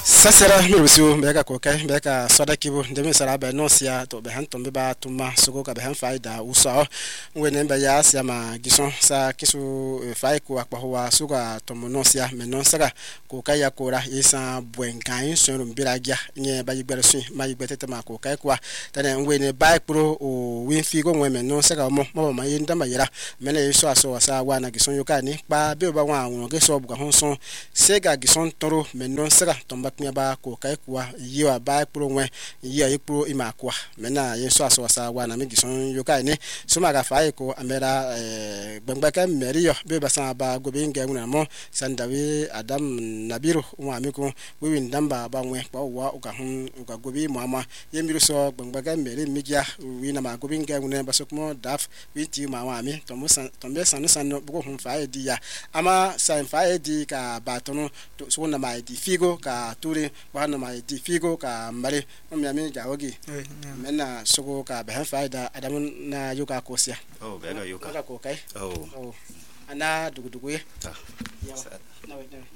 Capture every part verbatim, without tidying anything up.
Ça sera mirusu beka kokai beka soda kibu ndemi sara ba no sia to be han tombe ba tuma soko ka be han faida usa wene ba ya sia ma gison sa kisu fai ko akpa ho suka to no sia me no saka kokai ya kora isa bwenkan so mbiragia nye ba yigbere su ma yigbete ma kokai kwa tane wene ba pro o winfi go weme no saka mo mo ma yinda ma yira mele yiso aso sa wa na gison yokani pa be ba wa won ge so buga hon so sega gison toro me no saka tomba ba ko kai kwa yiwa ba pro nwe yiya yipro imakwa mena yeso aso sa wa na me gison yokai ne so ma ga fa ko amera eh gbangba ka meriyo be ba sa ba go be nge nguna mo sandawi adam nabiru wa mi ko we win damba ba nwe pa wa o ka hun o ka go bi mo ama ye miru so gbangba ka meri migia wi na ma go bi nge nguna ba so ko daf wi ti ma wa mi to mo san to me san san no go hun fa edi ya ama san fa edi ka ba to no so na ma edi figo ka turi wana ma di figo ka mbare mo mi ga wogi mena soko ka be faida adamu na yoka kosia oh be ga yoka ka ko kai oh oh ana dugu dugu ye ah na we na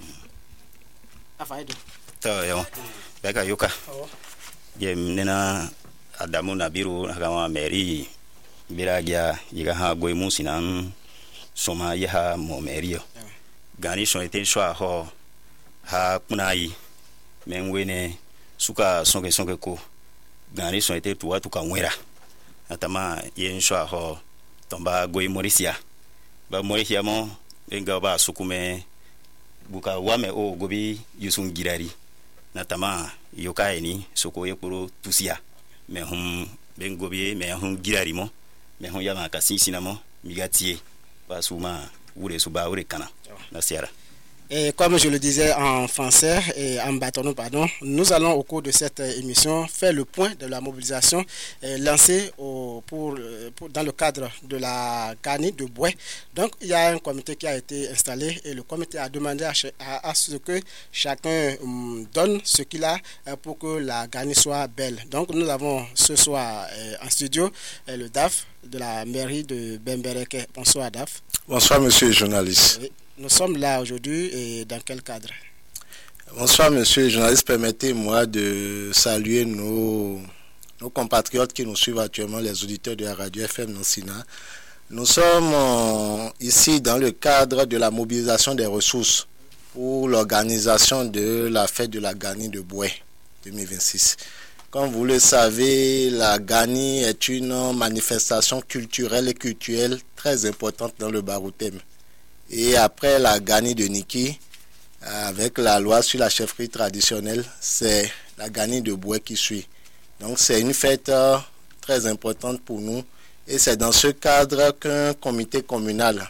afaido to yo be ga yoka oh ye nena adamu na biru kama meri biragia yiga ha gwe musinan soma ya mo meriyo gani so ete so ho ha kunai menwene suka songe songe ko gani so ete tuwa tuka nwera atama yensho ho tomba goi morisia ba morisia mo enga ba sukume buka wame o gobi yusun girari natama yokai ni soko yekuro tusia me hum ben gobi me hum girari mo me hum yama ka sinsina mo migatie ba suma wure suba wure kana na siara. Et comme je le disais en français et en bâtonneau, pardon, nous allons au cours de cette émission faire le point de la mobilisation euh, lancée au, pour, pour, dans le cadre de la Gani de Boué. Donc, il y a un comité qui a été installé et le comité a demandé à, à, à ce que chacun um, donne ce qu'il a euh, pour que la Gani soit belle. Donc, nous avons ce soir euh, en studio euh, le D A F de la mairie de Bembereke. Bonsoir, D A F. Bonsoir, monsieur le journaliste. Oui. Nous sommes là aujourd'hui et dans quel cadre? Bonsoir, monsieur le journaliste. Permettez-moi de saluer nos, nos compatriotes qui nous suivent actuellement, les auditeurs de la radio F M Nansina. Nous sommes euh, ici dans le cadre de la mobilisation des ressources pour l'organisation de la fête de la Gani de Boué deux mille vingt-six. Comme vous le savez, la Gani est une manifestation culturelle et culturelle très importante dans le Baroutème. Et après la Gani de Niki, avec la loi sur la chefferie traditionnelle, c'est la Gani de Boué qui suit. Donc c'est une fête euh, très importante pour nous. Et c'est dans ce cadre qu'un comité communal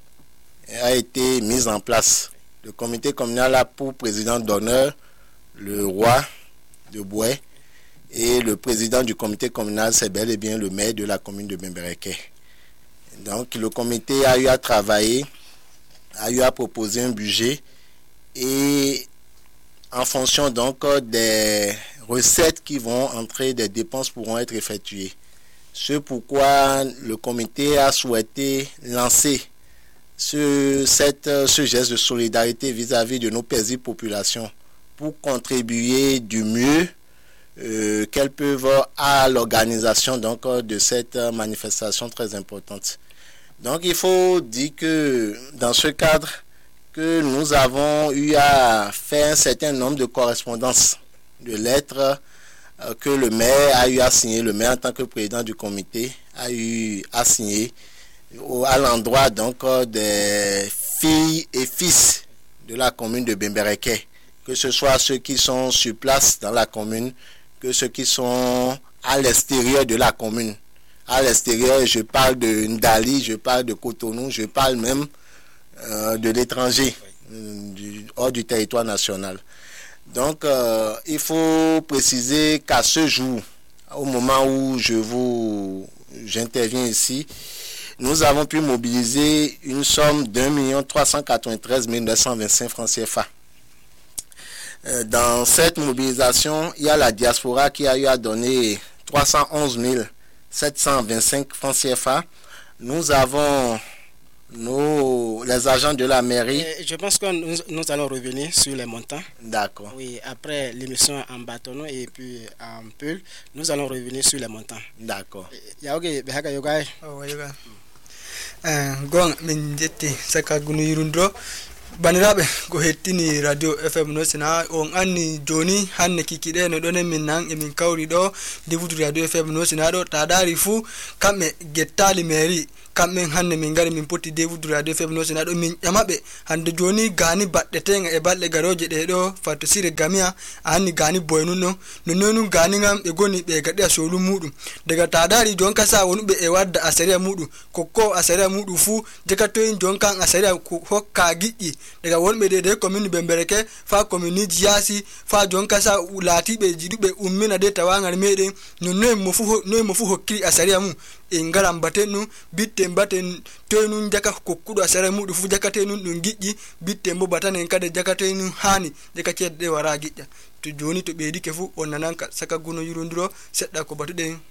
a été mis en place. Le comité communal a pour président d'honneur le roi de Boué. Et le président du comité communal, c'est bel et bien le maire de la commune de Bembereke. Donc le comité a eu à travailler, a eu à proposer un budget et en fonction donc des recettes qui vont entrer, des dépenses pourront être effectuées. C'est pourquoi le comité a souhaité lancer ce, cette, ce geste de solidarité vis-à-vis de nos paisibles populations pour contribuer du mieux euh, qu'elles peuvent à l'organisation donc de cette manifestation très importante. Donc il faut dire que dans ce cadre que nous avons eu à faire un certain nombre de correspondances, de lettres euh, que le maire a eu à signer, le maire en tant que président du comité a eu à signer au, à l'endroit donc des filles et fils de la commune de Bembereke, que ce soit ceux qui sont sur place dans la commune, que ceux qui sont à l'extérieur de la commune. À l'extérieur, je parle de Ndali, je parle de Cotonou, je parle même euh, de l'étranger, euh, du, hors du territoire national. Donc, euh, il faut préciser qu'à ce jour, au moment où je vous, j'interviens ici, nous avons pu mobiliser une somme d'un million trois cent quatre-vingt-treize mille neuf cent vingt-cinq francs C F A. Euh, dans cette mobilisation, il y a la diaspora qui a eu à donner trois cent onze mille sept cent vingt-cinq francs C F A. Nous avons nos, les agents de la mairie. Et je pense que nous, nous allons revenir sur les montants. D'accord. Oui, après l'émission en bâton et puis en pull, nous allons revenir sur les montants. D'accord. Yaoge, Behaga Yogai. Oh, Yoga. Gong, Minjeti, Saka Gunirundro. Baniraɓe ko hettini radio F M no sina on anni joni hanne kikide no ɗon min nan emin kawri ɗo defutu radio F M no sina ɗo ta dari fu kamɓe gettali mairie kamɓe hanne min gari min potti defutu radio F M no sina ɗo min ƴamaɓe hande joni gani baɗɗetenga e balɗe garoje ɗe ɗo fatto sire gamia a hanni gani boynunno no nonu gani ngam ɓe goni ɓe gaɗi a solu muɗum daga ta dari jon kasa wonuɓe e wadda asaria muɗum kokko asaria muɗum fu dekatoyin jon kan asaria hokka giƴƴi daga wonɓe de de commune Bembereke fa commune Jiasi fa jon kasa laatiɓe jiɗuɓe ummina de tawangal meɗen no noy mo fu noy mo fu hokkiri asaria mum e ngaram baten nu bitte baten toynun jaka kokkuɗo asaria muɗum fu jakate nun ɗum giƴƴi bitte mbo batanen kade jakate nun hani jaka cedde wara giƴƴa to joni to ɓeydike fu on nananka saka guno yirondiro seɗɗa ko batuɗen